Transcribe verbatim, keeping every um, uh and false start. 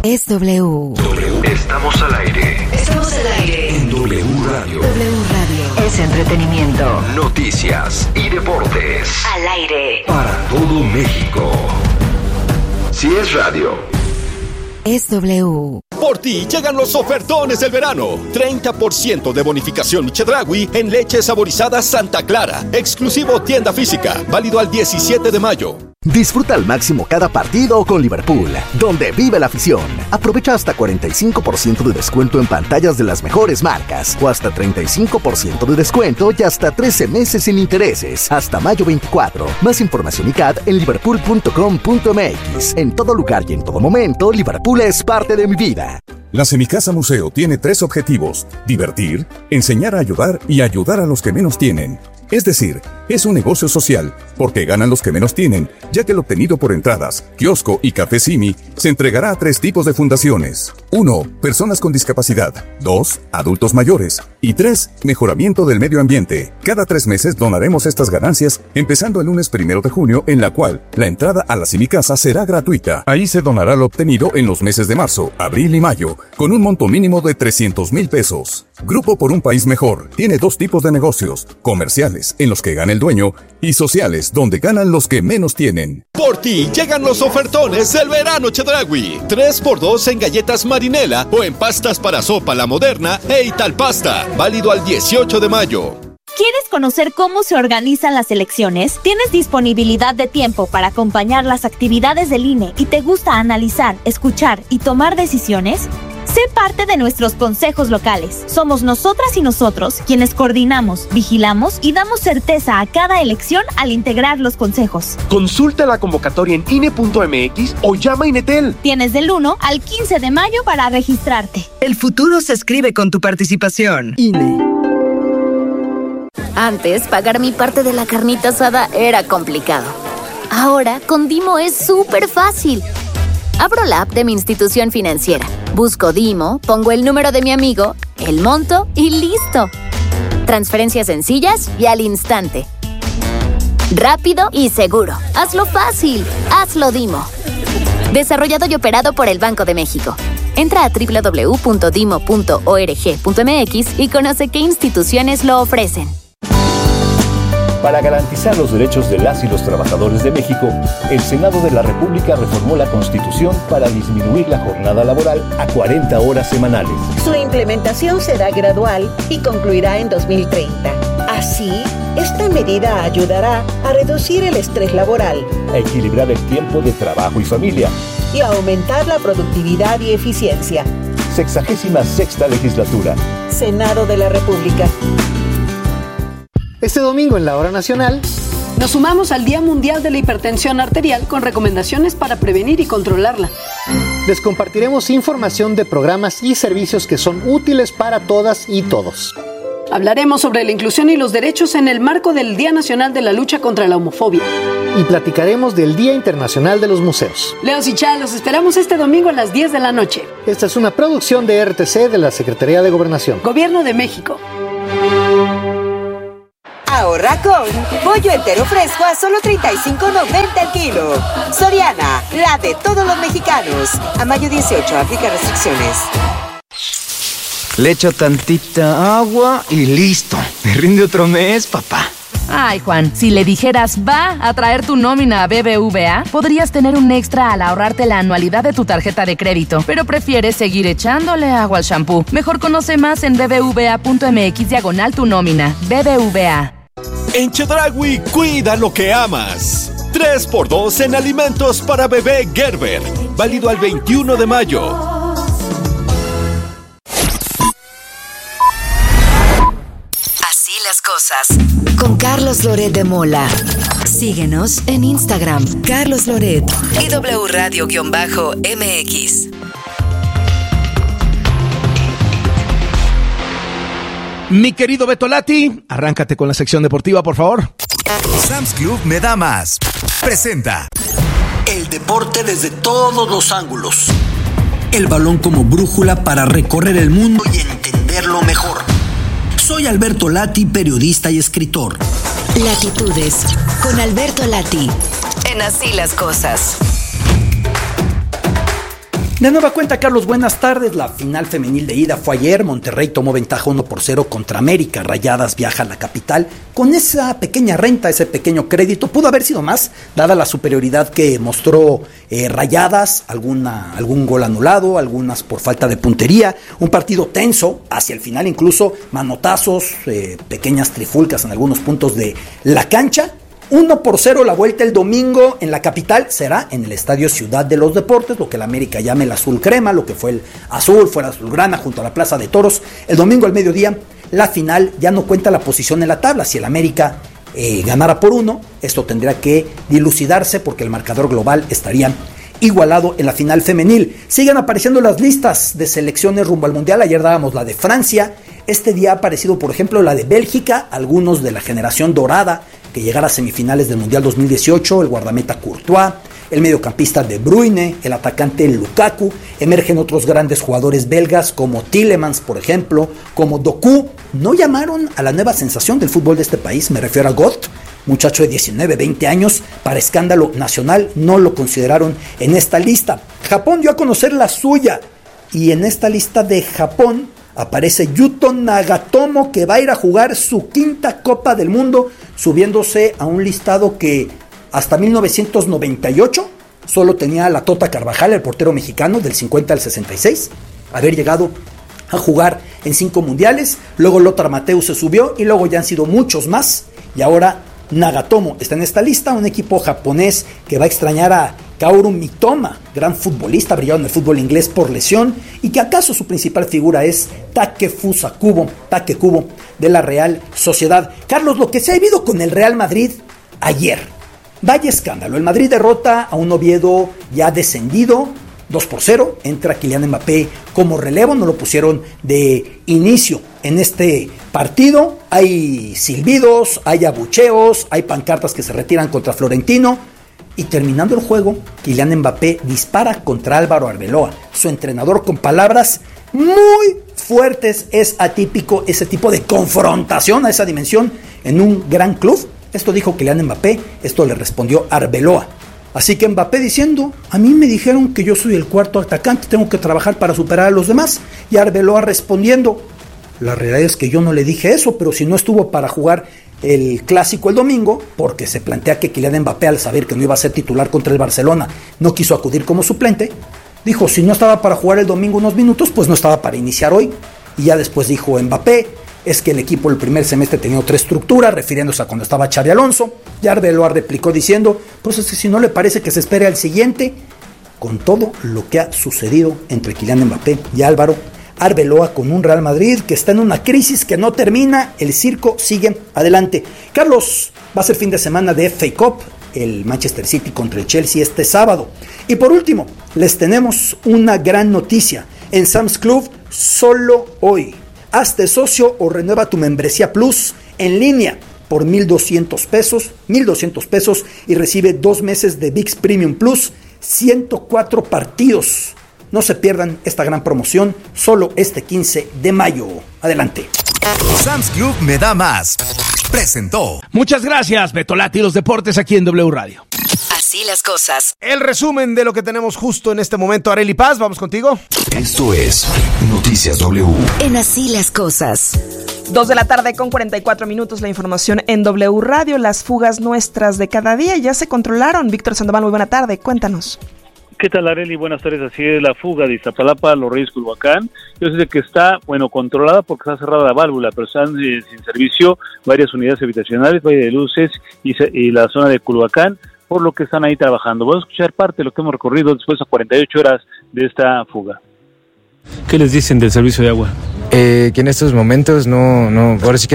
Es W. W. Estamos al aire. Estamos al aire. En W Radio. W Radio. Es entretenimiento. Noticias y deportes. Al aire. Para todo México. Si es radio. Es W. Por ti llegan los ofertones del verano. treinta por ciento de bonificación Chedraui en leche saborizada Santa Clara. Exclusivo tienda física. Válido al diecisiete de mayo. Disfruta al máximo cada partido con Liverpool, donde vive la afición. Aprovecha hasta cuarenta y cinco por ciento de descuento en pantallas de las mejores marcas, o hasta treinta y cinco por ciento de descuento y hasta trece meses sin intereses, hasta mayo veinticuatro. Más información y C A D en liverpool punto com punto m x. En todo lugar y en todo momento, Liverpool es parte de mi vida. La Semicasa Museo tiene tres objetivos: divertir, enseñar a ayudar y ayudar a los que menos tienen. Es decir, es un negocio social, porque ganan los que menos tienen, ya que el obtenido por entradas, kiosco y café Simi se entregará a tres tipos de fundaciones. uno. Personas con discapacidad. dos. Adultos mayores. Y tres. Mejoramiento del medio ambiente. Cada tres meses donaremos estas ganancias, empezando el lunes primero de junio, en la cual la entrada a la Semicasa será gratuita. Ahí se donará lo obtenido en los meses de marzo, abril y mayo, con un monto mínimo de trescientos mil pesos. Grupo por un País Mejor tiene dos tipos de negocios: comerciales, en los que gana el dueño, y sociales, donde ganan los que menos tienen. Por ti llegan los ofertones del verano Chedraui. tres por dos en galletas Marinela o en pastas para sopa La Moderna e Italpasta. Válido al dieciocho de mayo. ¿Quieres conocer cómo se organizan las elecciones? ¿Tienes disponibilidad de tiempo para acompañar las actividades del I N E y te gusta analizar, escuchar y tomar decisiones? Sé parte de nuestros consejos locales. Somos nosotras y nosotros quienes coordinamos, vigilamos y damos certeza a cada elección al integrar los consejos. Consulta la convocatoria en I N E punto m x o llama a Inetel. Tienes del uno al quince de mayo para registrarte. El futuro se escribe con tu participación. I N E. Antes, pagar mi parte de la carnita asada era complicado. Ahora, con Dimo es súper fácil. Abro la app de mi institución financiera, busco Dimo, pongo el número de mi amigo, el monto y listo. Transferencias sencillas y al instante. Rápido y seguro. Hazlo fácil. Hazlo Dimo. Desarrollado y operado por el Banco de México. Entra a doble u doble u doble u punto dimo punto org punto m x y conoce qué instituciones lo ofrecen. Para garantizar los derechos de las y los trabajadores de México, el Senado de la República reformó la Constitución para disminuir la jornada laboral a cuarenta horas semanales. Su implementación será gradual y concluirá en dos mil treinta. Así, esta medida ayudará a reducir el estrés laboral, a equilibrar el tiempo de trabajo y familia y a aumentar la productividad y eficiencia. Sexagésima sexta legislatura. Senado de la República. Este domingo en la Hora Nacional nos sumamos al Día Mundial de la Hipertensión Arterial con recomendaciones para prevenir y controlarla. Les compartiremos información de programas y servicios que son útiles para todas y todos. Hablaremos sobre la inclusión y los derechos en el marco del Día Nacional de la Lucha contra la Homofobia. Y platicaremos del Día Internacional de los Museos. Leos y Chá, los esperamos este domingo a las diez de la noche. Esta es una producción de R T C de la Secretaría de Gobernación. Gobierno de México. Ahorra con pollo entero fresco a solo treinta y cinco noventa el kilo. Soriana, la de todos los mexicanos. A mayo dieciocho, aplica restricciones. Le echo tantita agua y listo. Me rinde otro mes, papá. Ay, Juan, si le dijeras va a traer tu nómina a B B V A, podrías tener un extra al ahorrarte la anualidad de tu tarjeta de crédito, pero prefieres seguir echándole agua al shampoo. Mejor conoce más en bbva punto m x diagonal tu nómina. B B V A. En Chedraui, cuida lo que amas. tres por dos en alimentos para bebé Gerber. Válido al veintiuno de mayo. Así las cosas. Con Carlos Loret de Mola. Síguenos en Instagram, Carlos Loret y W Radio-M X. Mi querido Beto Lati, arráncate con la sección deportiva, por favor. Sam's Club me da más. Presenta el deporte desde todos los ángulos. El balón como brújula para recorrer el mundo y entenderlo mejor. Soy Alberto Lati, periodista y escritor. Latitudes, con Alberto Lati, en Así las Cosas. De nueva cuenta, Carlos, buenas tardes. La final femenil de ida fue ayer. Monterrey tomó ventaja uno por cero contra América. Rayadas viaja a la capital con esa pequeña renta, ese pequeño crédito. Pudo haber sido más, dada la superioridad que mostró eh, Rayadas, alguna, algún gol anulado, algunas por falta de puntería. Un partido tenso, hacia el final incluso manotazos, eh, pequeñas trifulcas en algunos puntos de la cancha. uno por cero la vuelta el domingo en la capital, será en el Estadio Ciudad de los Deportes, lo que el América llama el azul crema, lo que fue el azul, fue el azulgrana junto a la Plaza de Toros. El domingo al mediodía, la final ya no cuenta la posición en la tabla. Si el América eh, ganara por uno, esto tendría que dilucidarse porque el marcador global estaría igualado en la final femenil. Siguen apareciendo las listas de selecciones rumbo al Mundial. Ayer dábamos la de Francia, este día ha aparecido por ejemplo la de Bélgica, algunos de la generación dorada que llegara a semifinales del Mundial dos mil dieciocho, el guardameta Courtois, el mediocampista De Bruyne, el atacante Lukaku. Emergen otros grandes jugadores belgas como Tielemans, por ejemplo, como Doku. No llamaron a la nueva sensación del fútbol de este país, me refiero a Got, muchacho de diecinueve, veinte años, para escándalo nacional, no lo consideraron en esta lista. Japón dio a conocer la suya, y en esta lista de Japón aparece Yuto Nagatomo, que va a ir a jugar su quinta Copa del Mundo, subiéndose a un listado que hasta mil novecientos noventa y ocho solo tenía a la Tota Carvajal, el portero mexicano, del cincuenta al sesenta y seis, haber llegado a jugar en cinco mundiales. Luego Lothar Matthäus se subió y luego ya han sido muchos más, y ahora Nagatomo está en esta lista, un equipo japonés que va a extrañar a Kaoru Mitoma, gran futbolista, brillado en el fútbol inglés por lesión, y que acaso su principal figura es Takefusa Kubo, Take Kubo, de la Real Sociedad. Carlos, lo que se ha vivido con el Real Madrid ayer, vaya escándalo. El Madrid derrota a un Oviedo ya descendido, dos por cero, entra Kylian Mbappé como relevo, no lo pusieron de inicio en este partido. Hay silbidos, hay abucheos, hay pancartas que se retiran contra Florentino. Y terminando el juego, Kylian Mbappé dispara contra Álvaro Arbeloa, su entrenador, con palabras muy fuertes. Es atípico ese tipo de confrontación a esa dimensión en un gran club. Esto dijo Kylian Mbappé, esto le respondió Arbeloa. Así que Mbappé diciendo: a mí me dijeron que yo soy el cuarto atacante, tengo que trabajar para superar a los demás. Y Arbeloa respondiendo: la realidad es que yo no le dije eso, pero si no estuvo para jugar el clásico el domingo, porque se plantea que Kylian Mbappé, al saber que no iba a ser titular contra el Barcelona, no quiso acudir como suplente, dijo: si no estaba para jugar el domingo unos minutos, pues no estaba para iniciar hoy. Y ya después dijo Mbappé: es que el equipo el primer semestre tenía otra estructura, refiriéndose a cuando estaba Xabi Alonso. Y Arbeloa replicó diciendo: pues es que si no le parece que se espere al siguiente. Con todo lo que ha sucedido entre Kylian Mbappé y Álvaro Arbeloa, con un Real Madrid que está en una crisis que no termina, el circo sigue adelante. Carlos, va a ser fin de semana de F A Cup, el Manchester City contra el Chelsea este sábado. Y por último, les tenemos una gran noticia. En Sam's Club, solo hoy, hazte socio o renueva tu membresía Plus en línea por mil doscientos pesos, mil doscientos pesos, y recibe dos meses de V I X Premium Plus, ciento cuatro partidos. No se pierdan esta gran promoción, solo este quince de mayo. Adelante. Sam's Club me da más. Presentó. Muchas gracias, Betolati y los deportes aquí en W Radio. Así las cosas. El resumen de lo que tenemos justo en este momento. Arely Paz, vamos contigo. Esto es Noticias W. En Así las cosas. Dos de la tarde con cuarenta y cuatro minutos, la información en W Radio. Las fugas nuestras de cada día ya se controlaron. Víctor Sandoval, muy buena tarde, cuéntanos. ¿Qué tal, Arely? Buenas tardes. Así es, la fuga de Iztapalapa a Los Reyes Culhuacán. Yo sé que está, bueno, controlada porque está cerrada la válvula, pero están eh, sin servicio varias unidades habitacionales, Valle de Luces y, y la zona de Culhuacán, por lo que están ahí trabajando. Vamos a escuchar parte de lo que hemos recorrido después de cuarenta y ocho horas de esta fuga. ¿Qué les dicen del servicio de agua? Eh, que en estos momentos no, no, ahora sí que